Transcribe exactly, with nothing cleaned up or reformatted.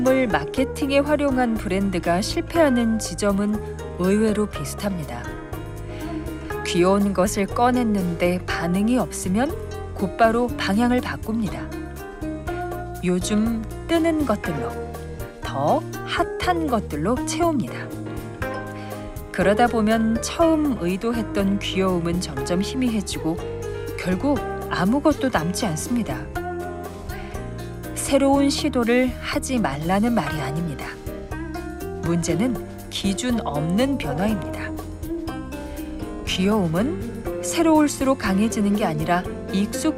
을 마케팅에 활용한 브랜드가 실패하는 지점은 의외로 비슷합니다. 귀여운 것을 꺼냈는데 반응이 없으면 곧바로 방향을 바꿉니다. 요즘 뜨는 것들로, 더 핫한 것들로 채웁니다. 그러다 보면 처음 의도했던 귀여움은 점점 희미해지고 결국 아무것도 남지 않습니다. 새로운 시도를 하지 말라는 말이 아닙니다. 문제는 기준 없는 변화입니다. 귀여움은 새로울수록 강해지는 게 아니라 익숙